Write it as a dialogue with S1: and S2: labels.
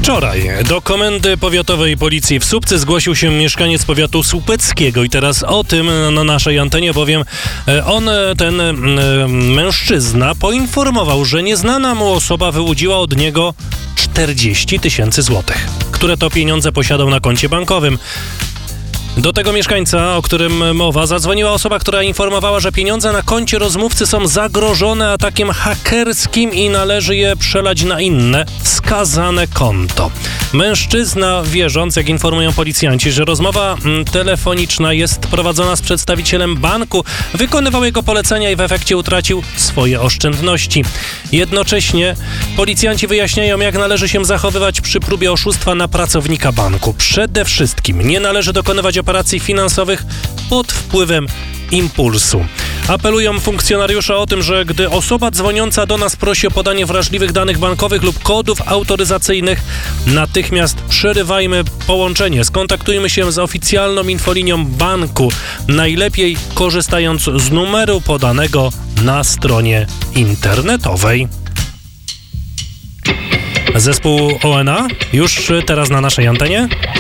S1: Wczoraj do Komendy Powiatowej Policji w Słupcy zgłosił się mieszkaniec powiatu słupeckiego i teraz o tym na naszej antenie, bowiem ten mężczyzna poinformował, że nieznana mu osoba wyłudziła od niego 40 000 złotych, które to pieniądze posiadał na koncie bankowym. Do tego mieszkańca, o którym mowa, zadzwoniła osoba, która informowała, że pieniądze na koncie rozmówcy są zagrożone atakiem hakerskim i należy je przelać na inne, wskazane konto. Mężczyzna, wierząc, jak informują policjanci, że rozmowa telefoniczna jest prowadzona z przedstawicielem banku, wykonywał jego polecenia i w efekcie utracił swoje oszczędności. Jednocześnie policjanci wyjaśniają, jak należy się zachowywać przy próbie oszustwa na pracownika banku. Przede wszystkim nie należy dokonywać operacji finansowych pod wpływem impulsu. Apelują funkcjonariusze o tym, że gdy osoba dzwoniąca do nas prosi o podanie wrażliwych danych bankowych lub kodów autoryzacyjnych, natychmiast przerywajmy połączenie. Skontaktujmy się z oficjalną infolinią banku, najlepiej korzystając z numeru podanego na stronie internetowej. Zespół ONA już teraz na naszej antenie.